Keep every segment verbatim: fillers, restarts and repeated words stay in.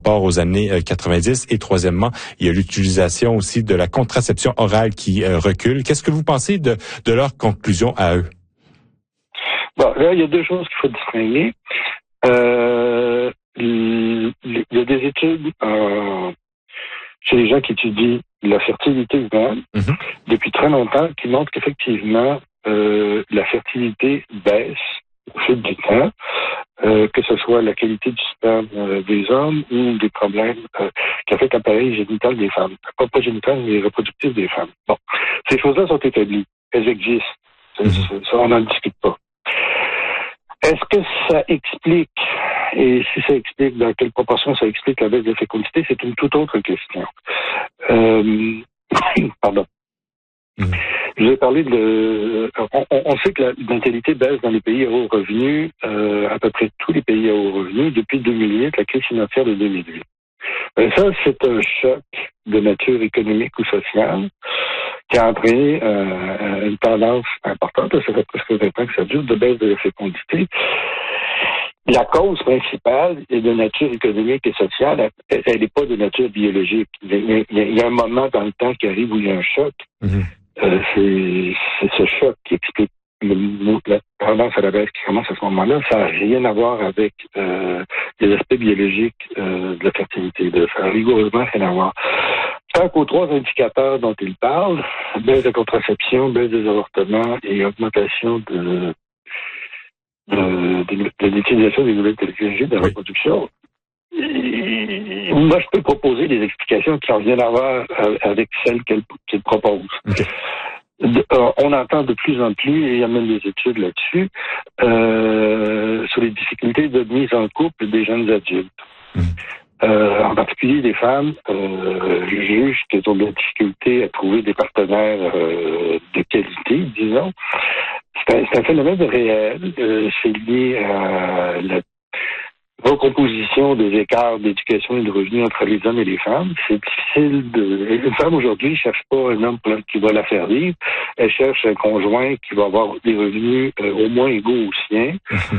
rapport aux années quatre-vingt-dix. Et troisièmement, il y a l'utilisation aussi de la contraception orale qui euh, recule. Qu'est-ce que vous pensez de, de leurs conclusions à eux? Bon, là, il y a deux choses qu'il faut distinguer. Euh, il y a des études euh, chez les gens qui étudient la fertilité humaine mm-hmm. depuis très longtemps qui montrent qu'effectivement, euh, la fertilité baisse au fil du temps, euh, que ce soit la qualité du sperme euh, des hommes ou des problèmes euh, qui affectent l'appareil génital des femmes. Pas, pas génital, mais reproductif des femmes. Bon, ces choses-là sont établies. Elles existent. Mm-hmm. Ça, on n'en discute pas. Est-ce que ça explique, et si ça explique, dans quelle proportion ça explique la baisse de fécondité, c'est une toute autre question. Euh, pardon. Mmh. Je vais parler de... On, on sait que la natalité baisse dans les pays à haut revenu, euh, à peu près tous les pays à haut revenu, depuis deux mille huit, la crise financière de deux mille huit. Ben ça, c'est un choc de nature économique ou sociale qui a entraîné euh, une tendance importante, ça fait presque vingt ans que ça dure, de baisse de la fécondité. La cause principale est de nature économique et sociale, elle n'est pas de nature biologique. Il y, a, il y a un moment dans le temps qui arrive où il y a un choc. Mm-hmm. Euh, c'est, c'est ce choc qui explique le, la tendance à la baisse qui commence à ce moment-là. Ça n'a rien à voir avec euh, les aspects biologiques euh, de la fertilité. De, ça n'a rigoureusement rien à voir. Tant qu'aux trois indicateurs dont il parle, baisse de contraception, baisse des avortements et augmentation de, de, de, de l'utilisation des nouvelles technologies de la reproduction, et moi, je peux proposer des explications qui n'ont rien à voir avec celles qu'elle, qu'elle propose. Okay. De, euh, on entend de plus en plus, et il y a même des études là-dessus, euh, sur les difficultés de mise en couple des jeunes adultes. Mmh. Euh, en particulier des femmes euh, jugent qu'elles ont de la difficulté à trouver des partenaires euh, de qualité, disons. C'est un, c'est un phénomène réel. Euh, c'est lié à la recomposition des écarts d'éducation et de revenus entre les hommes et les femmes. C'est difficile de... Une femme aujourd'hui ne cherche pas un homme qui va la faire vivre. Elle cherche un conjoint qui va avoir des revenus euh, au moins égaux aux siens,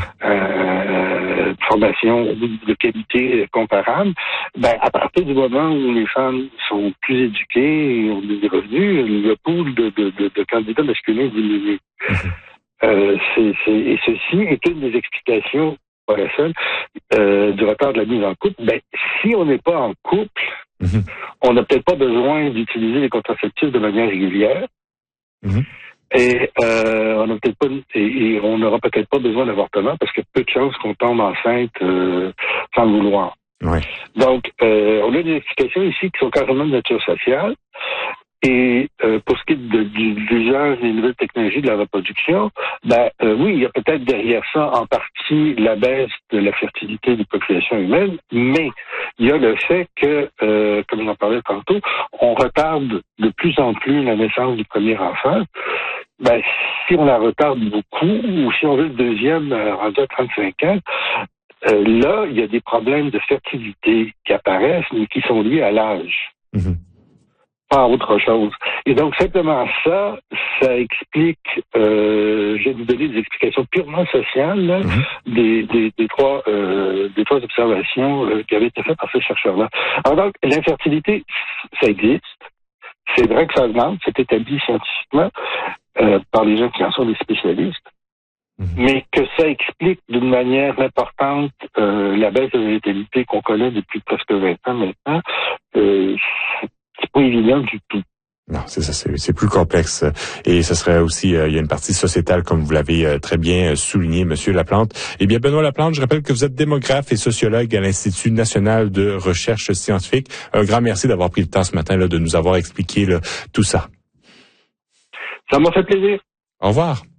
euh, de formation de qualité comparable. Ben, à partir du moment où les femmes sont plus éduquées et ont des revenus, le pool de, de, de, de candidats masculins diminue. Euh, c'est, c'est, et ceci est une des explications, pas la seule, euh, du retard de la mise en couple. Ben, si on n'est pas en couple, mm-hmm. on n'a peut-être pas besoin d'utiliser les contraceptifs de manière régulière. Mm-hmm. Et euh, on n'a peut-être pas et, et on n'aura peut-être pas besoin d'avortement parce qu'il y a peu de chances qu'on tombe enceinte euh, sans le vouloir. Ouais. Donc, euh, on a des explications ici qui sont carrément de nature sociale. Et euh, pour ce qui est de, du, de l'usage des nouvelles technologies de la reproduction, ben euh, oui, il y a peut-être derrière ça en partie la baisse de la fertilité des populations humaines, mais il y a le fait que, euh, comme j'en parlais tantôt, on retarde de plus en plus la naissance du premier enfant. Ben, si on la retarde beaucoup, ou si on veut le deuxième euh, rendu à trente-cinq ans, euh, là, il y a des problèmes de fertilité qui apparaissent, mais qui sont liés à l'âge. Mm-hmm. Pas autre chose. Et donc, simplement ça, ça explique, euh, je vais vous donner des explications purement sociales, là, mm-hmm. des, des, des, trois, euh, des trois observations euh, qui avaient été faites par ce chercheur-là. Alors donc, l'infertilité, ça existe. C'est vrai que ça augmente, c'est établi scientifiquement euh, par les gens qui en sont des spécialistes. Mm-hmm. Mais que ça explique d'une manière importante euh, la baisse de la natalité qu'on connaît depuis presque vingt ans maintenant, euh, c'est pas évident du tout. Non, c'est ça, c'est, c'est plus complexe. Et ce serait aussi, euh, il y a une partie sociétale, comme vous l'avez euh, très bien souligné, Monsieur Laplante. Eh bien, Benoît Laplante, je rappelle que vous êtes démographe et sociologue à l'Institut national de recherche scientifique. Un grand merci d'avoir pris le temps ce matin là de nous avoir expliqué là, tout ça. Ça m'a fait plaisir. Au revoir.